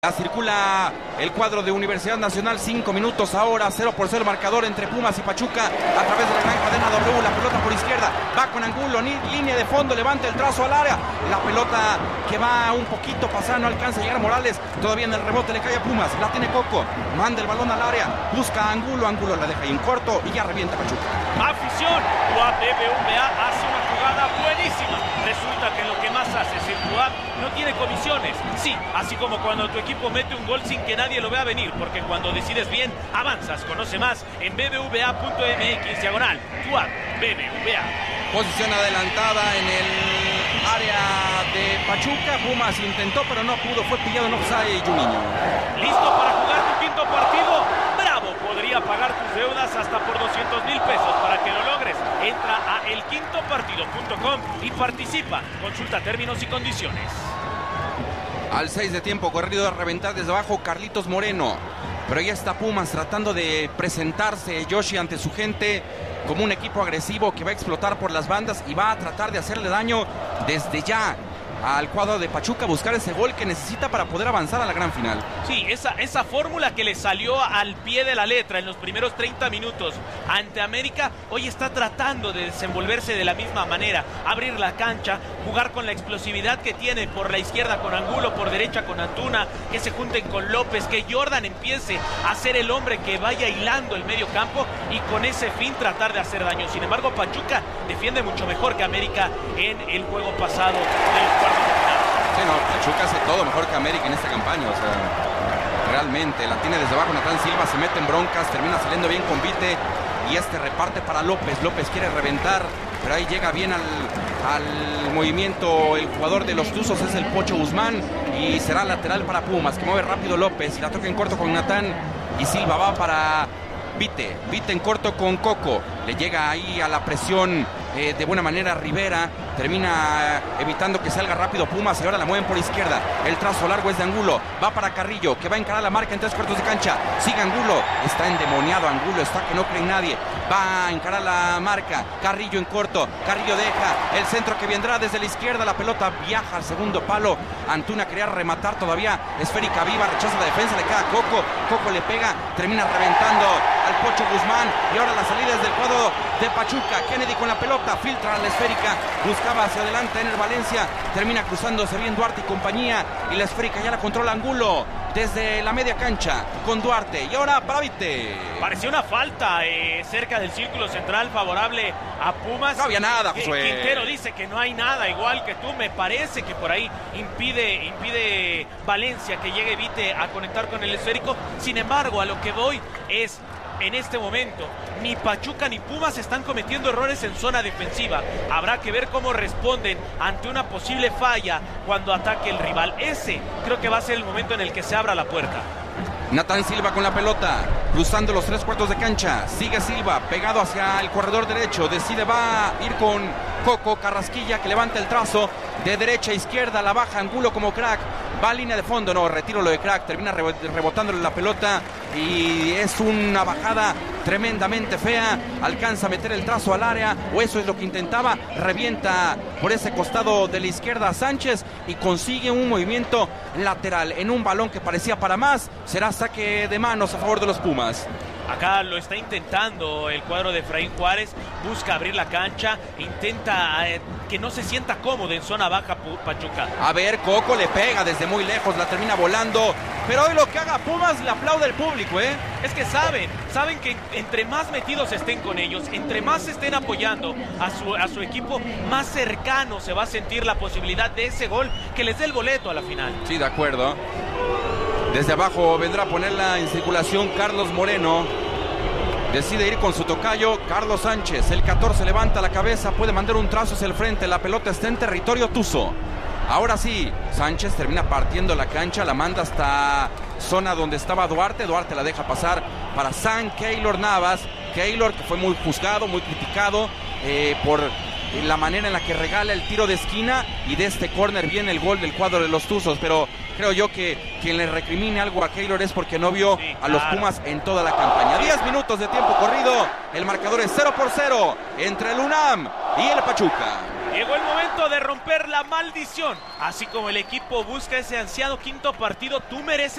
Circula el cuadro de Universidad Nacional, 5 minutos ahora, 0-0 marcador entre Pumas y Pachuca a través de la gran cadena W. La pelota por izquierda, va con Angulo, línea de fondo, levanta el trazo al área. La pelota que va un poquito pasada, no alcanza a llegar a Morales. Todavía en el rebote le cae a Pumas, la tiene Coco, manda el balón al área, busca a Angulo, la deja ahí en corto y ya revienta Pachuca. Afición, UAP BBVA hace una jugada buenísima. Resulta que lo que más hace es el UAP no tiene comisiones. Sí, así como cuando tu equipo mete un gol sin que nadie lo vea venir, porque cuando decides bien, avanzas. Conoce más en bbva.mx/UAP BBVA. Posición adelantada en el área de Pachuca. Pumas intentó, pero no pudo. Fue pillado en offside, Juninho. ¿Listo para jugar tu quinto partido? ¡Bravo! Podría pagar tus deudas hasta por 200,000 pesos. Para que lo logres, entra a elquintopartido.com y participa. Consulta términos y condiciones. Al 6 de tiempo corrido a reventar desde abajo Carlitos Moreno. Pero ya está Pumas tratando de presentarse, Yoshi, ante su gente como un equipo agresivo que va a explotar por las bandas y va a tratar de hacerle daño desde ya al cuadro de Pachuca, buscar ese gol que necesita para poder avanzar a la gran final. Sí, esa fórmula que le salió al pie de la letra en los primeros 30 minutos ante América, hoy está tratando de desenvolverse de la misma manera, abrir la cancha, jugar con la explosividad que tiene por la izquierda con Angulo, por derecha con Antuna, que se junten con López, que Jordan empiece a ser el hombre que vaya hilando el medio campo y con ese fin tratar de hacer daño. Sin embargo, Pachuca defiende mucho mejor que América en el juego pasado de los cuartos. Sí, no, Pachuca hace todo mejor que América en esta campaña, o sea, realmente la tiene desde abajo Natán Silva, se mete en broncas, termina saliendo bien con Vite y reparte para López. López quiere reventar, pero ahí llega bien al movimiento el jugador de los Tuzos, es el Pocho Guzmán, y será lateral para Pumas, que mueve rápido López, y la toca en corto con Natán, y Silva va para Vite en corto con Coco, le llega ahí a la presión de buena manera Rivera, termina evitando que salga rápido Pumas y ahora la mueven por izquierda. El trazo largo es de Angulo, va para Carrillo, que va a encarar la marca en 3 cuartos de cancha. Sigue Angulo, está endemoniado Angulo, está que no cree en nadie. Va a encarar la marca, Carrillo en corto, Carrillo deja el centro que vendrá desde la izquierda, la pelota viaja al segundo palo. Antuna quería rematar todavía, esférica viva, rechaza la defensa, le queda a Coco, Coco le pega, termina reventando al Pocho Guzmán y ahora la salida es del cuadro de Pachuca. Kennedy con la pelota, filtra la esférica, buscaba hacia adelante Ener Valencia, termina cruzándose bien Duarte y compañía, y la esférica ya la controla Angulo desde la media cancha con Duarte, y ahora para Vite. Parecía una falta cerca del círculo central favorable a Pumas. No había nada, Josué. Quintero dice que no hay nada, igual que tú. Me parece que por ahí impide Valencia que llegue Vite a conectar con el esférico. Sin embargo, a lo que voy es, en este momento, ni Pachuca ni Pumas están cometiendo errores en zona defensiva. Habrá que ver cómo responden ante una posible falla cuando ataque el rival. Ese creo que va a ser el momento en el que se abra la puerta. Natán Silva con la pelota, cruzando los 3 cuartos de cancha. Sigue Silva, pegado hacia el corredor derecho. Decide, va a ir con Coco. Carrasquilla, que levanta el trazo de derecha a izquierda, la baja Angulo como crack. Va a línea de fondo, no, retiro lo de crack. Termina rebotándole la pelota y es una bajada tremendamente fea. Alcanza a meter el trazo al área, o eso es lo que intentaba. Revienta por ese costado de la izquierda a Sánchez y consigue un movimiento lateral en un balón que parecía para más. Será saque de manos a favor de los Pumas. Acá lo está intentando el cuadro de Efraín Juárez, busca abrir la cancha, intenta que no se sienta cómodo en zona baja Pachuca. A ver, Coco le pega desde muy lejos, la termina volando, pero hoy lo que haga Pumas le aplaude el público, Es que saben que entre más metidos estén con ellos, entre más estén apoyando a su equipo, más cercano se va a sentir la posibilidad de ese gol que les dé el boleto a la final. Sí, de acuerdo. Desde abajo vendrá a ponerla en circulación Carlos Moreno. Decide ir con su tocayo Carlos Sánchez. El 14 levanta la cabeza, puede mandar un trazo hacia el frente. La pelota está en territorio tuzo. Ahora sí, Sánchez termina partiendo la cancha, la manda hasta zona donde estaba Duarte. Duarte la deja pasar para San Keylor Navas. Keylor, que fue muy juzgado, muy criticado por la manera en la que regala el tiro de esquina, y de este córner viene el gol del cuadro de los Tuzos, pero creo yo que quien le recrimine algo a Keylor es porque no vio a los Pumas en toda la campaña. 10 minutos de tiempo corrido, el marcador es 0-0 entre el UNAM y el Pachuca. Llegó el momento de romper la maldición, así como el equipo busca ese ansiado quinto partido. Tú mereces